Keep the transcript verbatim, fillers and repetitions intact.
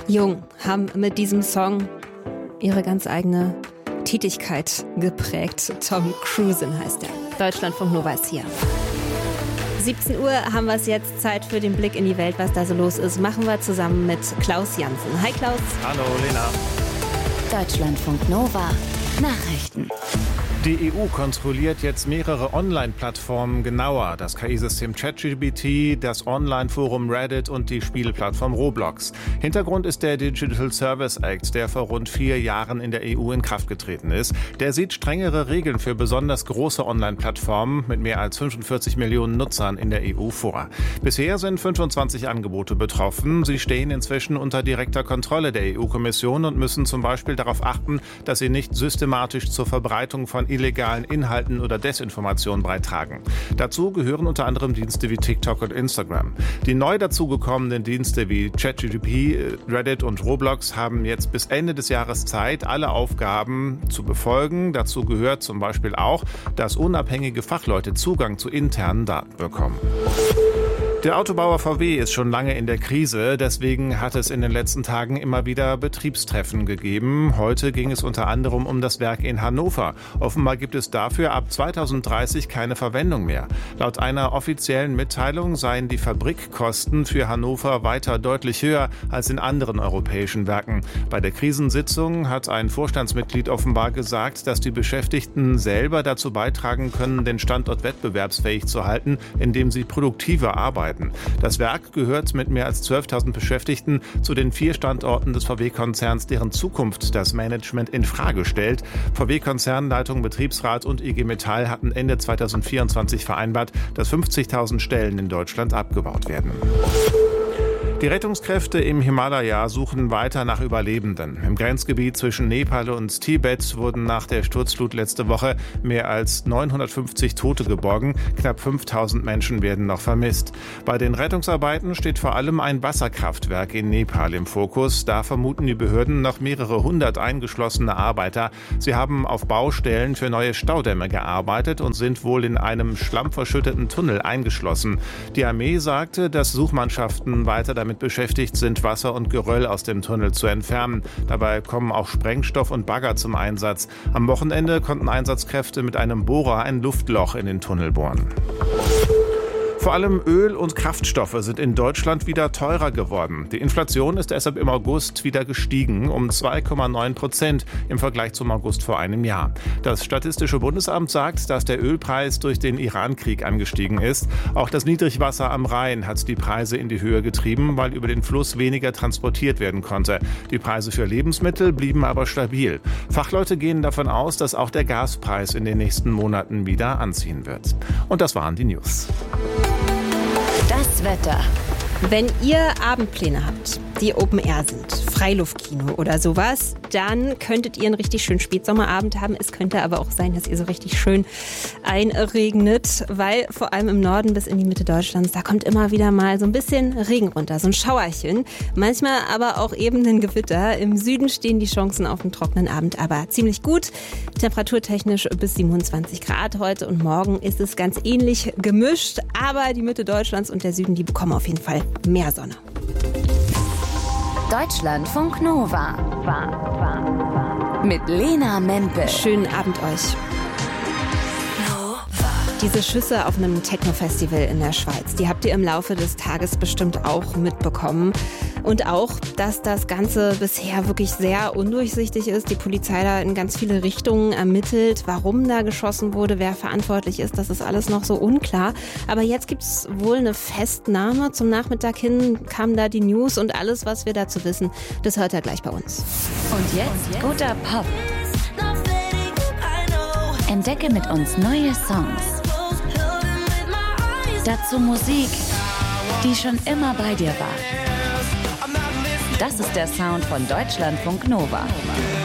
Jung haben mit diesem Song ihre ganz eigene Tätigkeit geprägt. Tom Cruisen heißt er. Deutschlandfunk Nova ist hier. siebzehn Uhr haben wir es jetzt. Zeit für den Blick in die Welt, was da so los ist. Machen wir zusammen mit Klaus Jansen. Hi Klaus. Hallo Lena. Deutschlandfunk Nova. Nachrichten. Die E U kontrolliert jetzt mehrere Online-Plattformen genauer. Das K I-System ChatGPT, das Online-Forum Reddit und die Spieleplattform Roblox. Hintergrund ist der Digital Service Act, der vor rund vier Jahren in der E U in Kraft getreten ist. Der sieht strengere Regeln für besonders große Online-Plattformen mit mehr als fünfundvierzig Millionen Nutzern in der E U vor. Bisher sind fünfundzwanzig Angebote betroffen. Sie stehen inzwischen unter direkter Kontrolle der E U-Kommission und müssen zum Beispiel darauf achten, dass sie nicht systematisch zur Verbreitung von illegalen Inhalten oder Desinformation beitragen. Dazu gehören unter anderem Dienste wie TikTok und Instagram. Die neu dazugekommenen Dienste wie ChatGPT, Reddit und Roblox haben jetzt bis Ende des Jahres Zeit, alle Aufgaben zu befolgen. Dazu gehört zum Beispiel auch, dass unabhängige Fachleute Zugang zu internen Daten bekommen. Der Autobauer V W ist schon lange in der Krise, deswegen hat es in den letzten Tagen immer wieder Betriebstreffen gegeben. Heute ging es unter anderem um das Werk in Hannover. Offenbar gibt es dafür ab zweitausenddreißig keine Verwendung mehr. Laut einer offiziellen Mitteilung seien die Fabrikkosten für Hannover weiter deutlich höher als in anderen europäischen Werken. Bei der Krisensitzung hat ein Vorstandsmitglied offenbar gesagt, dass die Beschäftigten selber dazu beitragen können, den Standort wettbewerbsfähig zu halten, indem sie produktiver arbeiten. Das Werk gehört mit mehr als zwölftausend Beschäftigten zu den vier Standorten des V W-Konzerns, deren Zukunft das Management in Frage stellt. V W-Konzernleitung, Betriebsrat und I G Metall hatten Ende zweitausendvierundzwanzig vereinbart, dass fünfzigtausend Stellen in Deutschland abgebaut werden. Die Rettungskräfte im Himalaya suchen weiter nach Überlebenden. Im Grenzgebiet zwischen Nepal und Tibet wurden nach der Sturzflut letzte Woche mehr als neunhundertfünfzig Tote geborgen. Knapp fünftausend Menschen werden noch vermisst. Bei den Rettungsarbeiten steht vor allem ein Wasserkraftwerk in Nepal im Fokus. Da vermuten die Behörden noch mehrere hundert eingeschlossene Arbeiter. Sie haben auf Baustellen für neue Staudämme gearbeitet und sind wohl in einem schlammverschütteten Tunnel eingeschlossen. Die Armee sagte, dass Suchmannschaften weiter damit beschäftigt sind, Wasser und Geröll aus dem Tunnel zu entfernen. Dabei kommen auch Sprengstoff und Bagger zum Einsatz. Am Wochenende konnten Einsatzkräfte mit einem Bohrer ein Luftloch in den Tunnel bohren. Vor allem Öl und Kraftstoffe sind in Deutschland wieder teurer geworden. Die Inflation ist deshalb im August wieder gestiegen, um zwei Komma neun Prozent im Vergleich zum August vor einem Jahr. Das Statistische Bundesamt sagt, dass der Ölpreis durch den Iran-Krieg angestiegen ist. Auch das Niedrigwasser am Rhein hat die Preise in die Höhe getrieben, weil über den Fluss weniger transportiert werden konnte. Die Preise für Lebensmittel blieben aber stabil. Fachleute gehen davon aus, dass auch der Gaspreis in den nächsten Monaten wieder anziehen wird. Und das waren die News. Das Wetter. Wenn ihr Abendpläne habt, die Open Air sind, Freiluftkino oder sowas, dann könntet ihr einen richtig schönen Spätsommerabend haben. Es könnte aber auch sein, dass ihr so richtig schön einregnet, weil vor allem im Norden bis in die Mitte Deutschlands, da kommt immer wieder mal so ein bisschen Regen runter, so ein Schauerchen. Manchmal aber auch eben ein Gewitter. Im Süden stehen die Chancen auf einen trockenen Abend aber ziemlich gut. Temperaturtechnisch bis siebenundzwanzig Grad. Heute und morgen ist es ganz ähnlich gemischt, aber die Mitte Deutschlands und der Süden, die bekommen auf jeden Fall mehr Sonne. Deutschlandfunk Nova. Mit Lena Mempel. Schönen Abend euch. Diese Schüsse auf einem Techno-Festival in der Schweiz, die habt ihr im Laufe des Tages bestimmt auch mitbekommen. Und auch, dass das Ganze bisher wirklich sehr undurchsichtig ist. Die Polizei da in ganz viele Richtungen ermittelt. Warum da geschossen wurde, wer verantwortlich ist, das ist alles noch so unklar. Aber jetzt gibt es wohl eine Festnahme. Zum Nachmittag hin kamen da die News und alles, was wir dazu wissen, das hört ihr gleich bei uns. Und jetzt guter Pop. Entdecke mit uns neue Songs. Dazu Musik, die schon immer bei dir war. Das ist der Sound von Deutschlandfunk Nova.